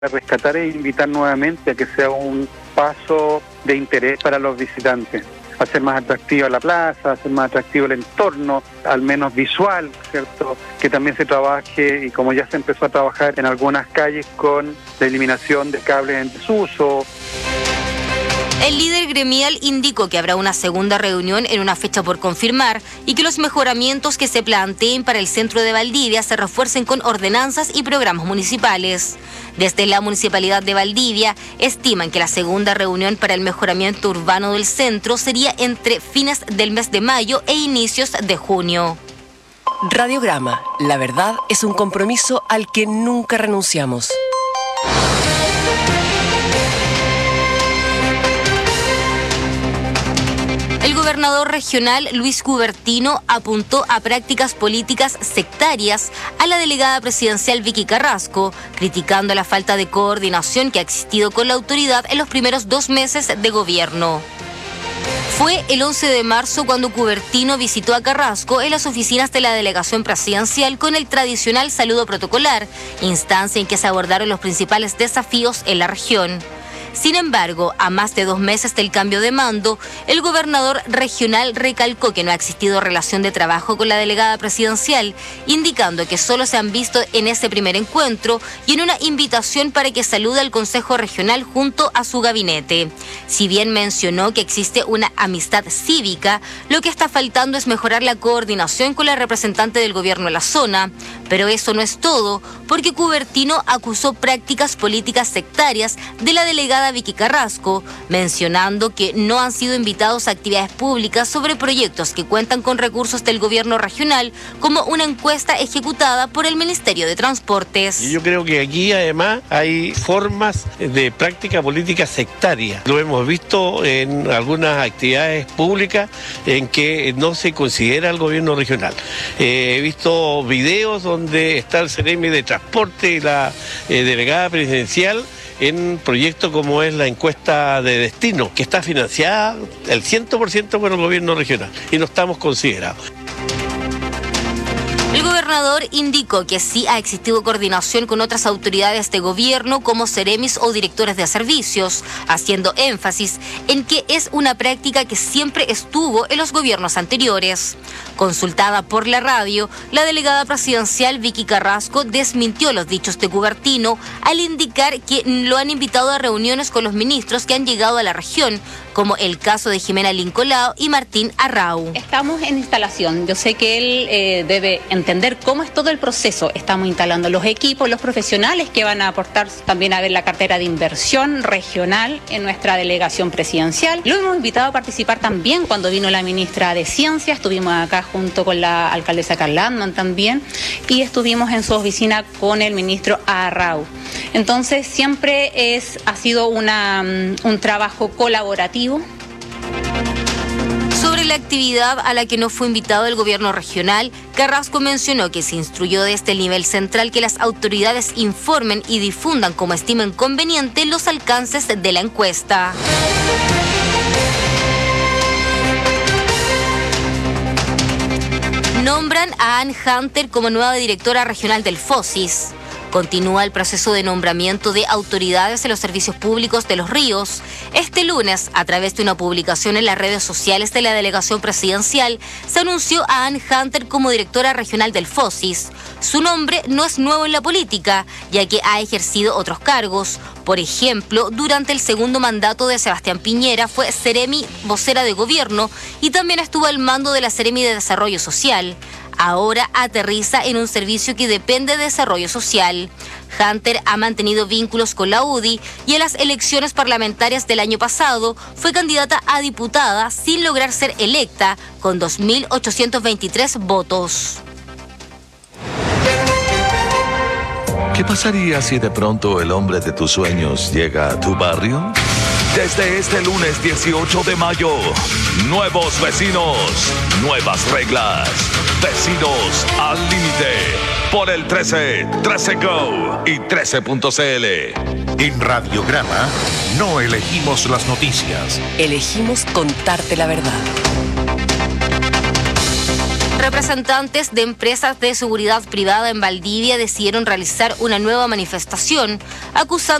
rescatar e invitar nuevamente a que sea un paso de interés para los visitantes, hacer más atractiva la plaza, hacer más atractivo el entorno, al menos visual, ¿cierto? Que también se trabaje, y como ya se empezó a trabajar en algunas calles, con la eliminación de cables en desuso. El líder gremial indicó que habrá una segunda reunión en una fecha por confirmar y que los mejoramientos que se planteen para el centro de Valdivia se refuercen con ordenanzas y programas municipales. Desde la Municipalidad de Valdivia estiman que la segunda reunión para el mejoramiento urbano del centro sería entre fines del mes de mayo e inicios de junio. Radiograma, la verdad es un compromiso al que nunca renunciamos. El gobernador regional Luis Cubertino apuntó a prácticas políticas sectarias a la delegada presidencial Vicky Carrasco, criticando la falta de coordinación que ha existido con la autoridad en los primeros 2 meses de gobierno. Fue el 11 de marzo cuando Cubertino visitó a Carrasco en las oficinas de la delegación presidencial con el tradicional saludo protocolar, instancia en que se abordaron los principales desafíos en la región. Sin embargo, a más de 2 meses del cambio de mando, el gobernador regional recalcó que no ha existido relación de trabajo con la delegada presidencial, indicando que solo se han visto en ese primer encuentro y en una invitación para que salude al Consejo Regional junto a su gabinete. Si bien mencionó que existe una amistad cívica, lo que está faltando es mejorar la coordinación con la representante del gobierno en la zona. Pero eso no es todo, porque Cubertino acusó prácticas políticas sectarias de la delegada Vicky Carrasco, mencionando que no han sido invitados a actividades públicas sobre proyectos que cuentan con recursos del gobierno regional, como una encuesta ejecutada por el Ministerio de Transportes. Yo creo que aquí además hay formas de práctica política sectaria. Lo hemos visto en algunas actividades públicas en que no se considera el gobierno regional. He visto videos donde está el Ceremi de Transporte y la delegada presidencial en proyectos como es la encuesta de destino, que está financiada el 100% por el gobierno regional y no estamos considerados. El gobernador indicó que sí ha existido coordinación con otras autoridades de gobierno como ceremis o directores de servicios, haciendo énfasis en que es una práctica que siempre estuvo en los gobiernos anteriores. Consultada por la radio, la delegada presidencial Vicky Carrasco desmintió los dichos de Cubertino al indicar que lo han invitado a reuniones con los ministros que han llegado a la región, como el caso de Jimena Lincolao y Martín Arrau. Estamos en instalación. Yo sé que él debe entender cómo es todo el proceso. Estamos instalando los equipos, los profesionales que van a aportar también a ver la cartera de inversión regional en nuestra delegación presidencial. Lo hemos invitado a participar también cuando vino la ministra de Ciencia. Estuvimos acá junto con la alcaldesa Carla Antman también y estuvimos en su oficina con el ministro Arrau. Entonces siempre ha sido un trabajo colaborativo. Sobre la actividad a la que no fue invitado el gobierno regional, Carrasco mencionó que se instruyó desde el nivel central que las autoridades informen y difundan como estimen conveniente los alcances de la encuesta. Nombran a Ann Hunter como nueva directora regional del FOSIS. Continúa el proceso de nombramiento de autoridades en los servicios públicos de Los Ríos. Este lunes, a través de una publicación en las redes sociales de la delegación presidencial, se anunció a Ann Hunter como directora regional del FOSIS. Su nombre no es nuevo en la política, ya que ha ejercido otros cargos. Por ejemplo, durante el segundo mandato de Sebastián Piñera fue Ceremi vocera de gobierno y también estuvo al mando de la Ceremi de Desarrollo Social. Ahora aterriza en un servicio que depende de desarrollo social. Hunter ha mantenido vínculos con la UDI y en las elecciones parlamentarias del año pasado fue candidata a diputada sin lograr ser electa, con 2.823 votos. ¿Qué pasaría si de pronto el hombre de tus sueños llega a tu barrio? Desde este lunes 18 de mayo, nuevos vecinos, nuevas reglas. Vecinos al límite por el 13, 13 Go y 13.cl. En Radiograma no elegimos las noticias. Elegimos contarte la verdad. Representantes de empresas de seguridad privada en Valdivia decidieron realizar una nueva manifestación acusando